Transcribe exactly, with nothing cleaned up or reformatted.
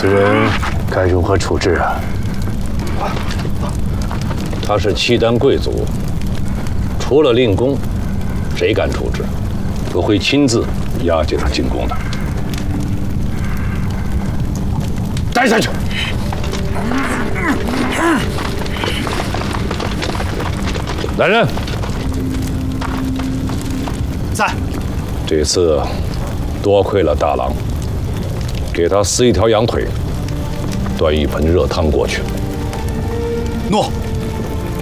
此人该如何处置啊？ 他是契丹贵族，除了令公，谁敢处置？我会亲自押解他进宫的。带下去。来人， 在。 这次多亏了大郎，给他撕一条羊腿，端一盆热汤过去。 诺。